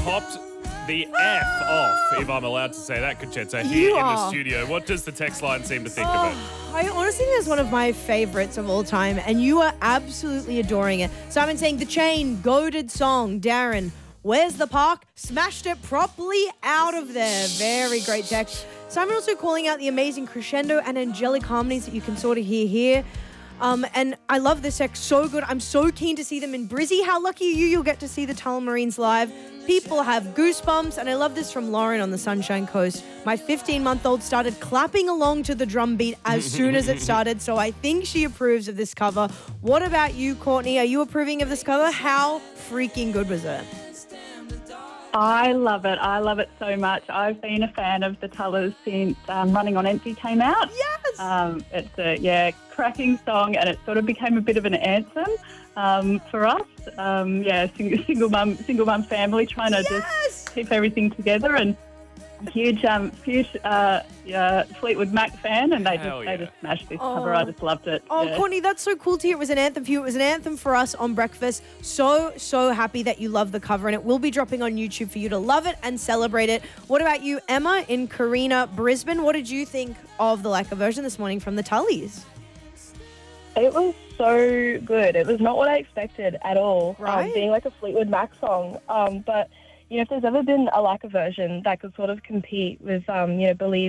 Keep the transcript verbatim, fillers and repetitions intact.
popped the F off, if I'm allowed to say that, Conchetta, here You in the are. studio. What does the text line seem to think of it? I honestly think it's one of my favourites of all time, and you are absolutely adoring it. Simon saying, The Chain, goated song. Darren, where's the park? Smashed it properly out of there. Very great text. Simon also calling out the amazing crescendo and angelic harmonies that you can sort of hear here. Um, and I love this text, so good. I'm so keen to see them in Brizzy. How lucky are you? You'll get to see the Tullamarines live. People have goosebumps, and I love this from Lauren on the Sunshine Coast. My fifteen-month-old started clapping along to the drum beat as soon as it started, so I think she approves of this cover. What about you, Courtney? Are you approving of this cover? How freaking good was it? I love it. I love it so much. I've been a fan of the Tullers since um, Running on Empty came out. Yes! Um, it's a, yeah, cracking song, and it sort of became a bit of an anthem um, for us. Um, yeah, single, single mum single mum family trying to Yes! just keep everything together, and huge um, huge uh, yeah, Fleetwood Mac fan, and they just, Hell they yeah. just smashed this Oh. cover. I just loved it. Oh, yeah. Courtney, that's so cool to hear. It was an anthem for you. It was an anthem for us on breakfast. So, so happy that you love the cover, and it will be dropping on YouTube for you to love it and celebrate it. What about you, Emma, in Carina, Brisbane? What did you think of the Lacquer version this morning from the Tullies? It was so good. It was not what I expected at all, Right. um, being like a Fleetwood Mac song. Um, but, you know, if there's ever been a Lacquer version that could sort of compete with, um, you know, Believe